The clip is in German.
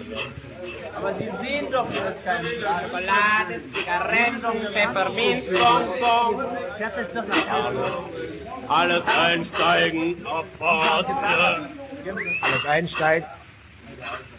Aber Sie sehen doch, das ist keine Schokolade, Zigaretten, Pfefferminz, Bonbon. Das ist doch nach Hause. Alles einsteigen auf Porsche. Alles einsteigen.